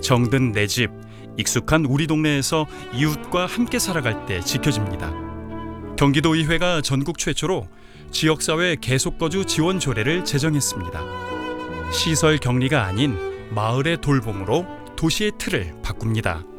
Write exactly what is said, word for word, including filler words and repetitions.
정든 내 집, 익숙한 우리 동네에서 이웃과 함께 살아갈 때 지켜집니다. 경기도의회가 전국 최초로 지역사회 계속거주 지원 조례를 제정했습니다. 시설 격리가 아닌 마을의 돌봄으로 도시의 틀을 바꿉니다.